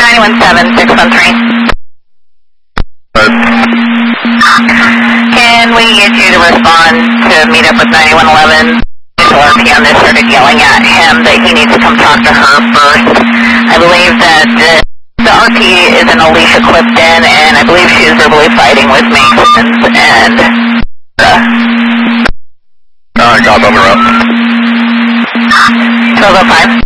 917-613. Can we get you to respond to meet up with 9111? RP on this started yelling at him that he needs to come talk to her first. I believe that the RP is in a leash equipped in, and I believe she is verbally fighting with Masons and got on the route. 1205.